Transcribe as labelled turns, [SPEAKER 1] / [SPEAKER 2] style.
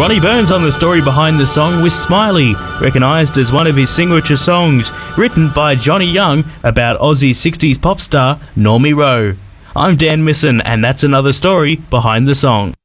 [SPEAKER 1] Ronnie Burns on the story behind the song with Smiley, recognised as one of his signature songs, written by Johnny Young about Aussie 60s pop star Normie Rowe. I'm Dan Misson, and that's another story behind the song.